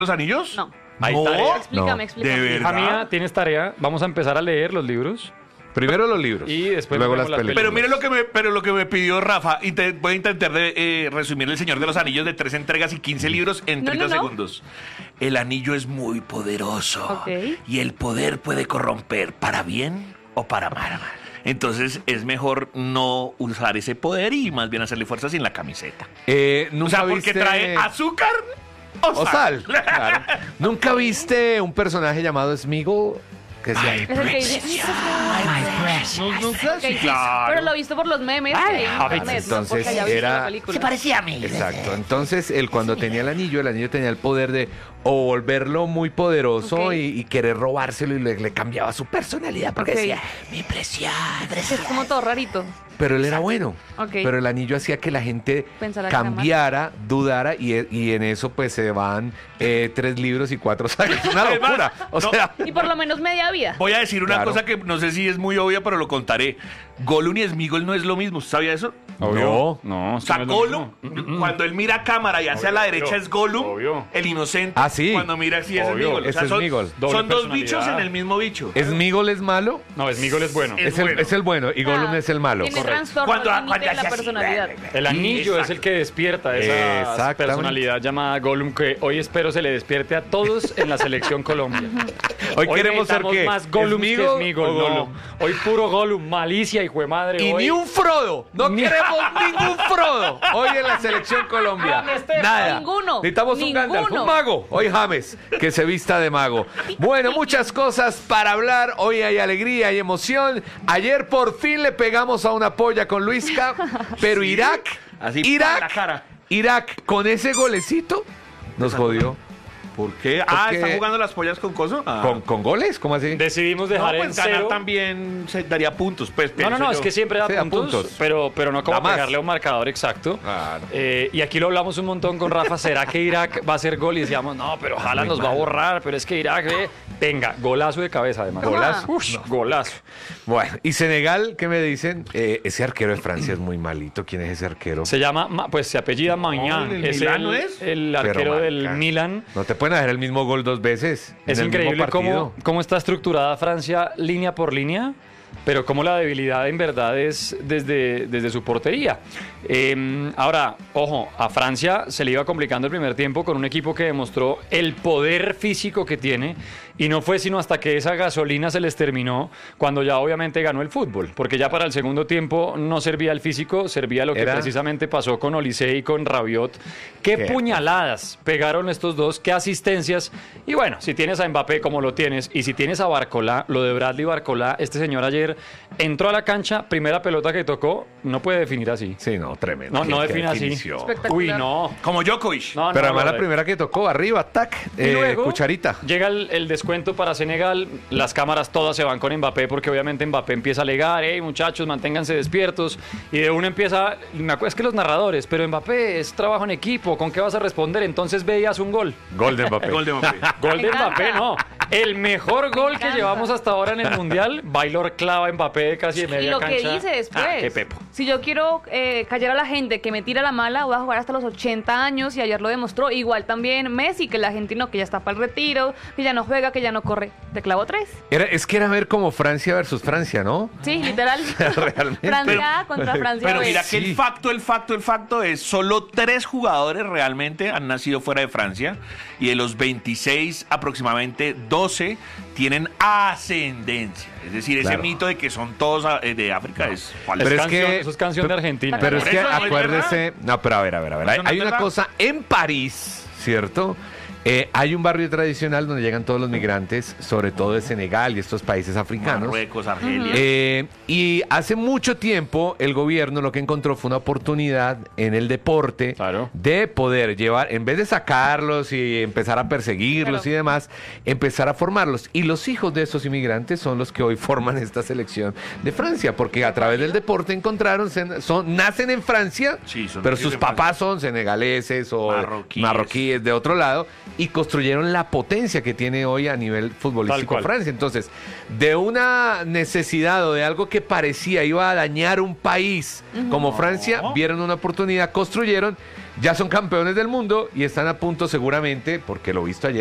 los Anillos? No. Hay No. tarea. Explícame. ¿De verdad? Hija mía, tienes tarea. Vamos a empezar a leer los libros. Primero los libros. Y después luego vemos las las películas. Pero mire lo que me pidió Rafa. Voy a intentar resumir El Señor de los Anillos de 3 entregas y 15 libros en 30 No. segundos. El anillo es muy poderoso. Ok. Y el poder puede corromper para bien o para mal. Entonces es mejor no usar ese poder y más bien hacerle fuerza sin la camiseta. O ¿Nunca sea, porque viste... trae azúcar o o sal. sal. Claro. ¿Nunca viste un personaje llamado Sméagol? Que decía, Es el que dice. Nunca, Ok, sí, sí, claro. Pero lo he visto por los memes. que hay en internet, no entonces porque haya visto era- la película. parecía a mí. Exacto. Entonces, él cuando tenía el anillo tenía el poder de o volverlo muy poderoso Ok. y querer robárselo y le cambiaba su personalidad porque Ok. decía, Mi preciado. Es como todo rarito. pero él era bueno. Ok. Pero el anillo hacía que la gente Pensara que era malo. cambiara, dudara y en eso pues se van 3 libros y 4 sagas. Es una locura. O no. sea, Y por lo menos media vida. Voy a decir una Claro. cosa que no sé si es muy obvia, pero lo contaré. Gollum y Sméagol no es lo mismo. ¿Sabía eso? No. No, O sea, Gollum, cuando él mira a cámara y hacia Obvio, la derecha obvio, es Gollum, obvio. el inocente. Ah, sí. Cuando mira así es Obvio, Sméagol. O sea, es Sméagol. Doble son dos personalidad. bichos en el mismo bicho. Sméagol es malo, No, Sméagol es bueno. Es es el bueno y Gollum es el malo. Tiene Correcto. trastorno Cuando- límite cuando en la hace así, personalidad. El anillo Exacto. es el que despierta esa Exactamente. personalidad llamada Gollum que hoy espero se le despierte a todos en la selección Colombia. Hoy queremos ser necesitamos qué, más Gollum que ¿Sméagol Sméagol, o no. Gollum? Hoy puro Gollum, malicia, hijo de madre. Y hoy. ni un Frodo. No Ni- queremos ningún Frodo. Hoy en la selección Colombia. Nada. Ninguno. Necesitamos un Ninguno. Gandalf, un mago. Hoy James, que se vista de mago. Bueno, muchas cosas para hablar. Hoy hay alegría, hay emoción. Ayer por fin le pegamos a una polla con Luisca. Pero Irak, Así, Irak, la cara. Irak, con ese golecito, nos jodió. ¿Por qué? Porque- ¿Están jugando las pollas con coso? Ah. ¿Con goles? ¿Cómo así? Decidimos No, dejar en pues ganar cero. también se daría puntos. Pues, No, pienso no, yo. es que siempre da Sí, da puntos, puntos. pero no como Da más. pegarle a un marcador exacto. Claro. Y aquí lo hablamos un montón con Rafa. ¿Será que Irak va a hacer gol? Y decíamos, no, pero ojalá nos va a borrar. Pero es que Irak, venga, golazo de cabeza además. Golazo. Ush, golazo. Bueno, y Senegal, ¿qué me dicen? Ese arquero de Francia es muy malito. ¿Quién es ese arquero? Se llama, pues se apellida Maignan. ¿el Es Milán no es? el Pero, arquero del marica, Milan. No te pueden hacer el mismo gol 2 veces. Es en el mismo increíble partido. cómo está estructurada Francia línea por línea, pero cómo la debilidad en verdad es desde su portería. Ahora, ojo, a Francia se le iba complicando el primer tiempo con un equipo que demostró el poder físico que tiene y no fue sino hasta que esa gasolina se les terminó cuando ya obviamente ganó el fútbol, porque ya para el segundo tiempo no servía el físico, servía lo que Era- precisamente pasó con Olise y con Rabiot. Qué Qué puñaladas pegaron estos dos, qué asistencias. Y bueno, si tienes a Mbappé como lo tienes y si tienes a Barcolá, lo de Bradley Barcolá, este señor ayer entró a la cancha, primera pelota que tocó, no puede definir así. Sí, no, tremendo. No Qué define así. definición. Espectacular. Uy, no. Como Djokovic. No, Pero no, además la brother. primera que tocó, arriba, tac, Y luego cucharita. llega el descuento para Senegal, las cámaras todas se van con Mbappé porque obviamente Mbappé empieza a alegar, hey muchachos, manténganse despiertos y de uno empieza, me acuerdo, es que los narradores, pero Mbappé es trabajo en equipo, ¿con qué vas a responder? Entonces ve y haz un gol. Gol de Mbappé. Gol de Mbappé. Gol Me de encanta. Mbappé, no. El mejor gol que encanta. llevamos hasta ahora en el Mundial, Baylor clava a Mbappé de casi de Y media lo cancha. que dice después. Ah, qué pepo. Si yo quiero callar a la gente que me tira la mala, voy a jugar hasta los 80 años y ayer lo demostró. Igual también Messi, que el argentino que ya está para el retiro, que ya no juega, que ya no corre. Te clavo 3. Es que era ver como Francia versus Francia, ¿no? Sí, literal. Realmente. Francia A contra Francia Pero B. mira que Sí. el facto es solo 3 jugadores realmente han nacido fuera de Francia y de los 26 aproximadamente 12 tienen ascendencia. Es decir, ese Claro. mito de que son todos de África es falso. Pero es Canción- que- eso es canción de Argentina. Pero es Por que eso no es acuérdese. No, pero a ver. Eso no Hay es una verdad. cosa en París, ¿cierto? Hay un barrio tradicional donde llegan todos los migrantes, sobre todo de Senegal y estos países africanos. Marruecos, Argelia. Y hace mucho tiempo el gobierno lo que encontró fue una oportunidad en el deporte Claro. de poder llevar, en vez de sacarlos y empezar a perseguirlos Claro. y demás, empezar a formarlos. Y los hijos de esos inmigrantes son los que hoy forman esta selección de Francia, porque a través del deporte encontraron, nacen en Francia, Sí, son pero nacidos sus en Francia. papás son senegaleses o Marroquíes. marroquíes de otro lado, y construyeron la potencia que tiene hoy a nivel Tal futbolístico cual. Francia. Entonces, de una necesidad o de algo que parecía iba a dañar un país como Francia, vieron una oportunidad, construyeron, ya son campeones del mundo y están a punto seguramente, porque lo visto ayer,